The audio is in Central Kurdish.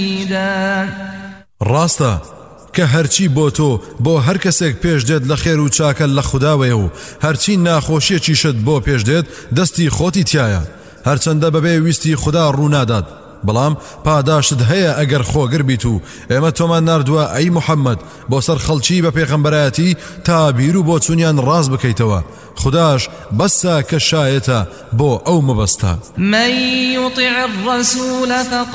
ڕاستە کە هەرچی بۆ تۆ بۆ هەر کەسێک پێش دێت لە خێر و چاکە لە خودداوەیە و هەرچی ناخۆشیەکیشت بۆ پێش دێت دەستی خۆتی تایە هەرچەندە بەبێ ویستی خوددا ڕوونادات بەڵام پاداشت هەیە ئەگەر خۆگر بیت و ئێمە تۆمان ناردووە ئەی محەممەد بۆ سەر خەڵکی بە پێغەمبەرایەتی تا بیر و بۆ چونیان ڕاست بکەیتەوە خودداش بەسە کە شایەتە بۆ ئەو مەبەستە من يطع الرسول